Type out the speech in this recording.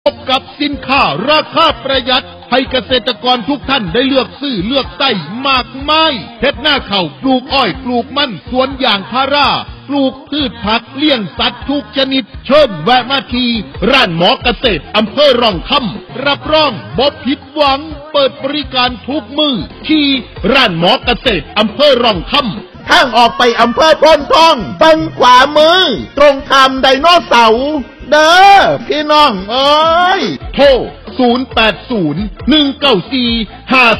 พบกับสินค้าราคาประหยัดให้เกษตรกรทุกท่านได้เลือกซื้อเลือกใส่มากมายเฮ็ดหน้าข้าวปลูกอ้อยปลูกมันสวนยางพาราปลูกพืชผักเลี้ยงสัตว์ทุกชนิดเชิญแวะมาที่ร้านหมอเกษตรอำเภอร่องคำรับรองบ่ผิดหวังเปิดบริการทุกมื้อที่ร้านหมอเกษตรอำเภอร่องคำทางออกไปอำเภอโพนทองฝั่งขวามือตรงข้ามไดโนเสาร์เด้อพี่น้องเอ้ยโทร0801945444